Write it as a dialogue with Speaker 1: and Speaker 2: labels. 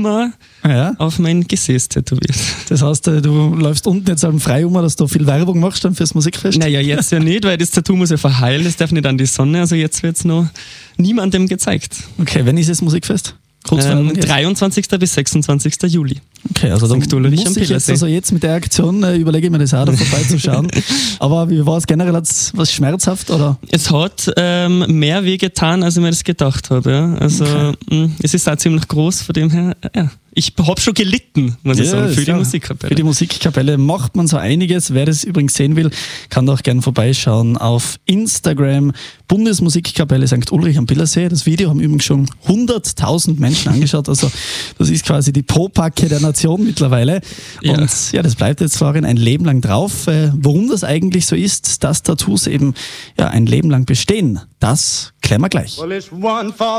Speaker 1: Donau auf mein Gesäß tätowiert.
Speaker 2: Das heißt, du läufst unten jetzt am frei dass du viel Werbung machst dann fürs Musikfest?
Speaker 1: Naja, jetzt ja nicht, weil das Tattoo muss ja verheilen, das darf nicht an die Sonne, also jetzt wird es noch niemandem gezeigt.
Speaker 2: Okay, wann ist das Musikfest?
Speaker 1: 23. bis 26. Juli.
Speaker 2: Okay, also da muss ich jetzt, also jetzt mit der Aktion überlege ich mir das auch, da vorbeizuschauen. Aber wie war es generell? Hat's was schmerzhaft? Oder?
Speaker 1: Es hat mehr weh getan, als ich mir das gedacht habe. Ja. Also es ist auch ziemlich groß, von dem her, ich habe schon gelitten, muss ich sagen, für die Musikkapelle.
Speaker 2: Für die Musikkapelle macht man so einiges. Wer das übrigens sehen will, kann da auch gerne vorbeischauen auf Instagram. Bundesmusikkapelle St. Ulrich am Pillersee. Das Video haben übrigens schon 100.000 Menschen angeschaut. Also das ist quasi die Popacke der Nation mittlerweile. Und das bleibt jetzt, Florian, ein Leben lang drauf. Warum das eigentlich so ist, dass Tattoos eben ein Leben lang bestehen, das klären wir gleich.